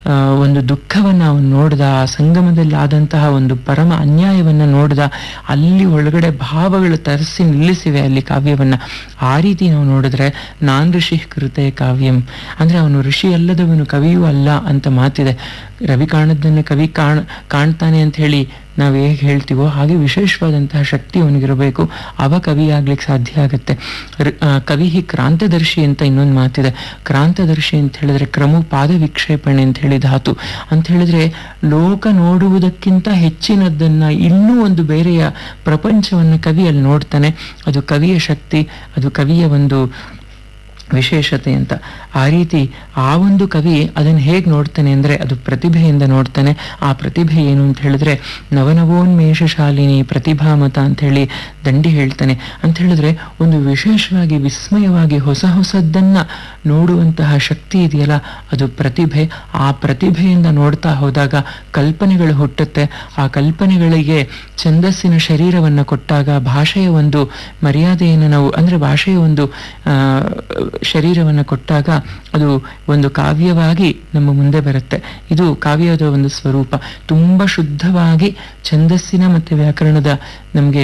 ಒಂದು ದುಃಖವನ್ನು ಅವನು ನೋಡ್ದ, ಆ ಸಂಗಮದಲ್ಲಿ ಆದಂತಹ ಒಂದು ಪರಮ ಅನ್ಯಾಯವನ್ನು ನೋಡ್ದ, ಅಲ್ಲಿ ಒಳಗಡೆ ಭಾವಗಳು ತರಿಸಿ ನಿಲ್ಲಿಸಿವೆ ಅಲ್ಲಿ ಕಾವ್ಯವನ್ನ. ಆ ರೀತಿ ನಾವು ನೋಡಿದ್ರೆ ನಾನ್ ಋಷಿ ಕೃತೆ ಕಾವ್ಯಂ ಅಂದ್ರೆ ಅವನು ಋಷಿ ಅಲ್ಲದವನು ಕವಿಯೂ ಅಲ್ಲ ಅಂತ ಮಾತಿದೆ. ರವಿ ಕಾಣದ್ದನ್ನು ಕವಿ ಕಾಣ್ತಾನೆ ಅಂತ ಹೇಳಿ ನಾವು ಹೇಗೆ ಹೇಳ್ತೀವೋ ಹಾಗೆ ವಿಶೇಷವಾದಂತಹ ಶಕ್ತಿ ಅವನಿಗಿರಬೇಕು, ಅವ ಕವಿ ಆಗ್ಲಿಕ್ಕೆ ಸಾಧ್ಯ ಆಗತ್ತೆ. ಕವಿ ಕ್ರಾಂತದರ್ಶಿ ಅಂತ ಇನ್ನೊಂದು ಮಾತಿದೆ. ಕ್ರಾಂತದರ್ಶಿ ಅಂತ ಹೇಳಿದ್ರೆ ಕ್ರಮ ಪಾದ ವಿಕ್ಷೇಪಣೆ ಅಂತ ಹೇಳಿ ಧಾತು ಅಂತ ಹೇಳಿದ್ರೆ ಲೋಕ ನೋಡುವುದಕ್ಕಿಂತ ಹೆಚ್ಚಿನದ್ದನ್ನ ಇನ್ನೂ ಒಂದು ಬೇರೆಯ ಪ್ರಪಂಚವನ್ನು ಕವಿ ಅಲ್ಲಿ ನೋಡ್ತಾನೆ. ಅದು ಕವಿಯ ಶಕ್ತಿ, ಅದು ಕವಿಯ ಒಂದು ವಿಶೇಷತೆ ಅಂತ. ಆ ರೀತಿ ಆ ಒಂದು ಕವಿ ಅದನ್ನು ಹೇಗೆ ನೋಡ್ತಾನೆ ಅಂದರೆ ಅದು ಪ್ರತಿಭೆಯಿಂದ ನೋಡ್ತಾನೆ. ಆ ಪ್ರತಿಭೆ ಏನು ಅಂತ ಹೇಳಿದ್ರೆ ನವನವೋನ್ಮೇಷ ಶಾಲಿನಿ ಪ್ರತಿಭಾಮತ ಅಂತ ಹೇಳಿ ದಂಡಿ ಹೇಳ್ತಾನೆ. ಅಂತ ಹೇಳಿದ್ರೆ ಒಂದು ವಿಶೇಷವಾಗಿ ವಿಸ್ಮಯವಾಗಿ ಹೊಸ ಹೊಸದನ್ನ ನೋಡುವಂತಹ ಶಕ್ತಿ ಇದೆಯಲ್ಲ ಅದು ಪ್ರತಿಭೆ. ಆ ಪ್ರತಿಭೆಯಿಂದ ನೋಡ್ತಾ ಹೋದಾಗ ಕಲ್ಪನೆಗಳು ಹುಟ್ಟುತ್ತೆ. ಆ ಕಲ್ಪನೆಗಳಿಗೆ ಛಂದಸ್ಸಿನ ಶರೀರವನ್ನು ಕೊಟ್ಟಾಗ ಭಾಷೆಯ ಒಂದು ಮರ್ಯಾದೆಯನ್ನು ನಾವು ಅಂದ್ರೆ ಭಾಷೆಯ ಒಂದು ಶರೀರವನ್ನು ಕೊಟ್ಟಾಗ ಅದು ಒಂದು ಕಾವ್ಯವಾಗಿ ನಮ್ಮ ಮುಂದೆ ಬರುತ್ತೆ. ಇದು ಕಾವ್ಯದ ಒಂದು ಸ್ವರೂಪ. ತುಂಬ ಶುದ್ಧವಾಗಿ ಛಂದಸ್ಸಿನ ಮತ್ತು ವ್ಯಾಕರಣದ ನಮಗೆ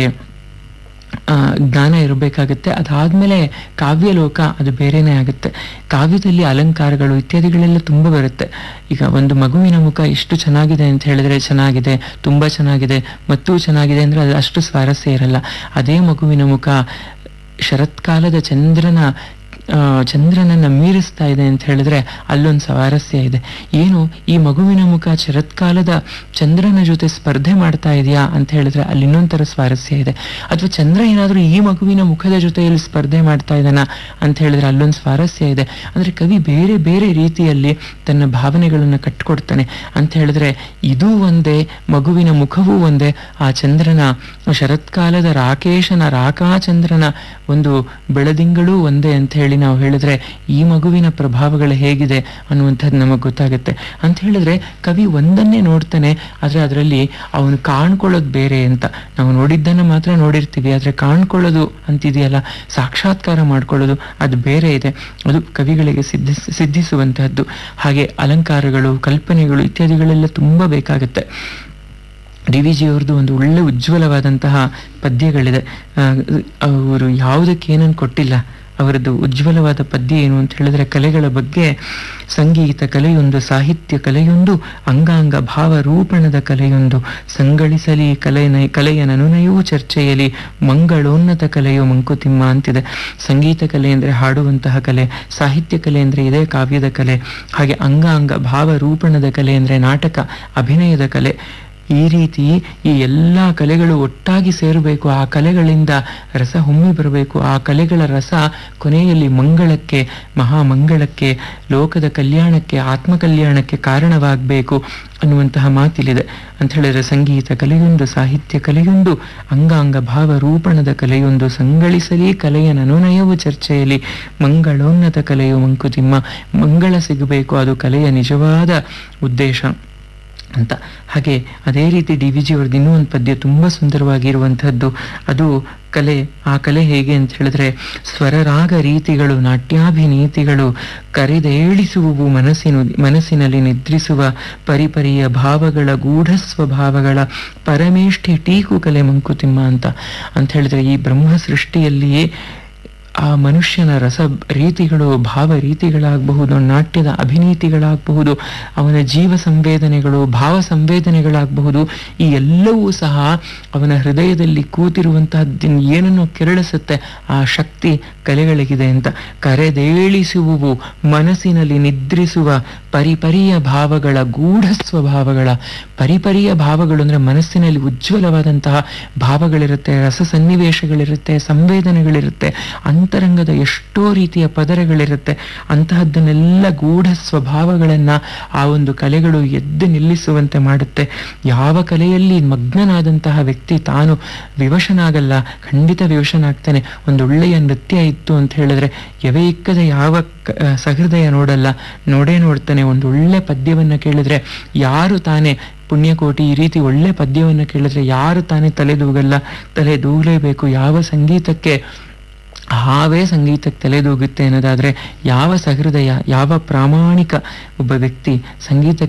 ಜ್ಞಾನ ಇರಬೇಕಾಗುತ್ತೆ. ಅದಾದ್ಮೇಲೆ ಕಾವ್ಯಲೋಕ ಅದು ಬೇರೆನೇ ಆಗುತ್ತೆ. ಕಾವ್ಯದಲ್ಲಿ ಅಲಂಕಾರಗಳು ಇತ್ಯಾದಿಗಳೆಲ್ಲ ತುಂಬ ಬರುತ್ತೆ. ಈಗ ಒಂದು ಮಗುವಿನ ಮುಖ ಇಷ್ಟು ಚೆನ್ನಾಗಿದೆ ಅಂತ ಹೇಳಿದ್ರೆ ಚೆನ್ನಾಗಿದೆ, ತುಂಬ ಚೆನ್ನಾಗಿದೆ, ಮತ್ತೂ ಚೆನ್ನಾಗಿದೆ ಅಂದ್ರೆ ಅದು ಅಷ್ಟು ಸ್ವಾರಸ್ಯ ಇರಲ್ಲ. ಅದೇ ಮಗುವಿನ ಮುಖ ಶರತ್ಕಾಲದ ಚಂದ್ರನನ್ನ ಮೀರಿಸ್ತಾ ಇದೆ ಅಂತ ಹೇಳಿದ್ರೆ ಅಲ್ಲೊಂದು ಸ್ವಾರಸ್ಯ ಇದೆ. ಏನು ಈ ಮಗುವಿನ ಮುಖ ಶರತ್ಕಾಲದ ಚಂದ್ರನ ಜೊತೆ ಸ್ಪರ್ಧೆ ಮಾಡ್ತಾ ಇದೆಯಾ ಅಂತ ಹೇಳಿದ್ರೆ ಅಲ್ಲಿ ಇನ್ನೊಂಥರ ಸ್ವಾರಸ್ಯ ಇದೆ. ಅಥವಾ ಚಂದ್ರ ಏನಾದರೂ ಈ ಮಗುವಿನ ಮುಖದ ಜೊತೆಯಲ್ಲಿ ಸ್ಪರ್ಧೆ ಮಾಡ್ತಾ ಇದ್ದಾನ ಅಂತ ಹೇಳಿದ್ರೆ ಅಲ್ಲೊಂದು ಸ್ವಾರಸ್ಯ ಇದೆ. ಅಂದ್ರೆ ಕವಿ ಬೇರೆ ಬೇರೆ ರೀತಿಯಲ್ಲಿ ತನ್ನ ಭಾವನೆಗಳನ್ನು ಕಟ್ಕೊಡ್ತಾನೆ. ಅಂತ ಹೇಳಿದ್ರೆ ಇದೂ ಒಂದೇ, ಮಗುವಿನ ಮುಖವೂ ಒಂದೇ, ಆ ಚಂದ್ರನ ಶರತ್ಕಾಲದ ರಾಕೇಶನ ರಾಕಾಚಂದ್ರನ ಒಂದು ಬೆಳದಿಂಗಳೂ ಒಂದೇ ಅಂತ ಹೇಳಿ ನಾವು ಹೇಳಿದ್ರೆ ಈ ಮಗುವಿನ ಪ್ರಭಾವಗಳು ಹೇಗಿದೆ ಅನ್ನುವಂಥದ್ದು ನಮಗೆ ಗೊತ್ತಾಗುತ್ತೆ. ಅಂತ ಹೇಳಿದ್ರೆ ಕವಿ ಒಂದನ್ನೇ ನೋಡ್ತಾನೆ, ಆದ್ರೆ ಅದರಲ್ಲಿ ಅವನು ಕಾಣ್ಕೊಳ್ಳೋದು ಬೇರೆ ಅಂತ. ನಾವು ನೋಡಿದ್ದನ್ನು ಮಾತ್ರ ನೋಡಿರ್ತೀವಿ, ಆದ್ರೆ ಕಾಣ್ಕೊಳ್ಳೋದು ಅಂತಿದೆಯಲ್ಲ, ಸಾಕ್ಷಾತ್ಕಾರ ಮಾಡ್ಕೊಳ್ಳೋದು ಅದು ಬೇರೆ ಇದೆ. ಅದು ಕವಿಗಳಿಗೆ ಸಿದ್ಧಿಸುವಂತಹದ್ದು. ಹಾಗೆ ಅಲಂಕಾರಗಳು, ಕಲ್ಪನೆಗಳು ಇತ್ಯಾದಿಗಳೆಲ್ಲ ತುಂಬಾ ಬೇಕಾಗುತ್ತೆ. ಡಿ ವಿ ಜಿ ಅವ್ರದ್ದು ಒಂದು ಒಳ್ಳೆ ಉಜ್ವಲವಾದಂತಹ ಪದ್ಯಗಳಿದೆ. ಅವರು ಯಾವುದಕ್ಕೆ ಏನನ್ನು ಕೊಟ್ಟಿಲ್ಲ. ಅವರದ್ದು ಉಜ್ವಲವಾದ ಪದ್ಯ ಏನು ಅಂತ ಹೇಳಿದ್ರೆ ಕಲೆಗಳ ಬಗ್ಗೆ ಸಂಗೀತ ಕಲೆಯೊಂದು, ಸಾಹಿತ್ಯ ಕಲೆಯೊಂದು, ಅಂಗಾಂಗ ಭಾವ ರೂಪಣದ ಕಲೆಯೊಂದು, ಸಂಗಳಿಸಲಿ ಕಲೆಯ ನನುನಯೂ ಚರ್ಚೆಯಲ್ಲಿ ಮಂಗಳೋನ್ನತ ಕಲೆಯು ಮಂಕುತಿಮ್ಮ ಅಂತಿದೆ. ಸಂಗೀತ ಕಲೆ ಅಂದರೆ ಹಾಡುವಂತಹ ಕಲೆ, ಸಾಹಿತ್ಯ ಕಲೆ ಅಂದರೆ ಇದೇ ಕಾವ್ಯದ ಕಲೆ, ಹಾಗೆ ಅಂಗಾಂಗ ಭಾವ ರೂಪಣದ ಕಲೆ ಅಂದರೆ ನಾಟಕ ಅಭಿನಯದ ಕಲೆ. ಈ ರೀತಿ ಈ ಎಲ್ಲ ಕಲೆಗಳು ಒಟ್ಟಾಗಿ ಸೇರಬೇಕು, ಆ ಕಲೆಗಳಿಂದ ರಸ ಹೊಮ್ಮಿ ಬರಬೇಕು, ಆ ಕಲೆಗಳ ರಸ ಕೊನೆಯಲ್ಲಿ ಮಂಗಳಕ್ಕೆ, ಮಹಾಮಂಗಳಕ್ಕೆ, ಲೋಕದ ಕಲ್ಯಾಣಕ್ಕೆ, ಆತ್ಮಕಲ್ಯಾಣಕ್ಕೆ ಕಾರಣವಾಗಬೇಕು ಅನ್ನುವಂತಹ ಮಾತಿಲಿದೆ. ಅಂತ ಹೇಳಿದ್ರೆ ಸಂಗೀತ ಕಲೆಯೊಂದು, ಸಾಹಿತ್ಯ ಕಲೆಯೊಂದು, ಅಂಗಾಂಗ ಭಾವ ರೂಪಣದ ಕಲೆಯೊಂದು, ಸಂಗಳಿಸಲಿ ಕಲೆಯ ನನುನಯವು ಚರ್ಚೆಯಲ್ಲಿ ಮಂಗಳೋನ್ನತ ಕಲೆಯು ಮಂಕುತಿಮ್ಮ. ಮಂಗಳ ಸಿಗಬೇಕು, ಅದು ಕಲೆಯ ನಿಜವಾದ ಉದ್ದೇಶ ಅಂತ. ಹಾಗೆ ಅದೇ ರೀತಿ ಡಿ ವಿ ಜಿ ಅವ್ರದ್ದು ಇನ್ನೂ ಒಂದು ಪದ್ಯ ತುಂಬ ಸುಂದರವಾಗಿರುವಂಥದ್ದು. ಅದು ಕಲೆ. ಆ ಕಲೆ ಹೇಗೆ ಅಂತ ಹೇಳಿದ್ರೆ ಸ್ವರರಾಗ ರೀತಿಗಳು, ನಾಟ್ಯಾಭಿನೀತಿಗಳು ಕರೆದೇಳಿಸುವುವು ಮನಸ್ಸಿನಲ್ಲಿ ನಿದ್ರಿಸುವ ಪರಿಪರಿಯ ಭಾವಗಳ ಗೂಢ ಸ್ವಭಾವಗಳ ಪರಮೇಷ್ಠಿ ಟೀಕು ಕಲೆ ಮಂಕುತಿಮ್ಮ ಅಂತ ಹೇಳಿದ್ರೆ ಈ ಬ್ರಹ್ಮ ಸೃಷ್ಟಿಯಲ್ಲಿಯೇ ಆ ಮನುಷ್ಯನ ರಸ ರೀತಿಗಳು, ಭಾವ ರೀತಿಗಳಾಗಬಹುದು, ನಾಟ್ಯದ ಅಭಿನೀತಿಗಳಾಗಬಹುದು, ಅವನ ಜೀವ ಸಂವೇದನೆಗಳು, ಭಾವ ಸಂವೇದನೆಗಳಾಗಬಹುದು, ಈ ಎಲ್ಲವೂ ಸಹ ಅವನ ಹೃದಯದಲ್ಲಿ ಕೂತಿರುವಂತಹದ್ದು ಏನನ್ನು ಕೆರಳಿಸುತ್ತೆ ಆ ಶಕ್ತಿ ಕಲೆಗಳಿಗಿದೆ ಅಂತ. ಕರೆದೇಳಿಸುವುವು ಮನಸ್ಸಿನಲ್ಲಿ ನಿದ್ರಿಸುವ ಪರಿಪರಿಯ ಭಾವಗಳ ಗೂಢ ಸ್ವಭಾವಗಳ. ಪರಿಪರಿಯ ಭಾವಗಳು ಅಂದ್ರೆ ಮನಸ್ಸಿನಲ್ಲಿ ಉಜ್ವಲವಾದಂತಹ ಭಾವಗಳಿರುತ್ತೆ, ರಸ ಸನ್ನಿವೇಶಗಳಿರುತ್ತೆ, ಸಂವೇದನೆಗಳಿರುತ್ತೆ, ಅಂತರಂಗದ ಎಷ್ಟೋ ರೀತಿಯ ಪದರಗಳಿರುತ್ತೆ. ಅಂತಹದ್ದನ್ನೆಲ್ಲ ಗೂಢ ಸ್ವಭಾವಗಳನ್ನ ಆ ಒಂದು ಕಲೆಗಳು ಎದ್ದು ನಿಲ್ಲಿಸುವಂತೆ ಮಾಡುತ್ತೆ. ಯಾವ ಕಲೆಯಲ್ಲಿ ಮಗ್ನನಾದಂತಹ ವ್ಯಕ್ತಿ ತಾನು ವಿವಶನಾಗಲ್ಲ, ಖಂಡಿತ ವಿವಶನಾಗ್ತಾನೆ. ಒಂದೊಳ್ಳೆಯ ನೃತ್ಯ ಇತ್ತು ಅಂತ ಹೇಳಿದ್ರೆ ಎವೆ ಇಕ್ಕದ ಯಾವ ಸಹೃದಯ ನೋಡೇ ನೋಡ್ತಾನೆ. ಒಂದು ಒಳ್ಳೆ ಪದ್ಯವನ್ನ ಕೇಳಿದ್ರೆ ಯಾರು ತಾನೇ ಪುಣ್ಯಕೋಟಿ, ಈ ರೀತಿ ಒಳ್ಳೆ ಪದ್ಯವನ್ನು ಕೇಳಿದ್ರೆ ಯಾರು ತಾನೇ ತಲೆದೂಗಲ್ಲ, ತಲೆದೂಗಲೇಬೇಕು. ಯಾವ ಸಂಗೀತಕ್ಕೆ ಹಾವೇ ಸಂಗೀತಕ್ಕೆ ತಲೆದೂಗುತ್ತೆ ಅನ್ನೋದಾದ್ರೆ ಯಾವ ಸಹೃದಯ, ಯಾವ ಪ್ರಾಮಾಣಿಕ ಒಬ್ಬ ವ್ಯಕ್ತಿ ಸಂಗೀತಕ್ಕೆ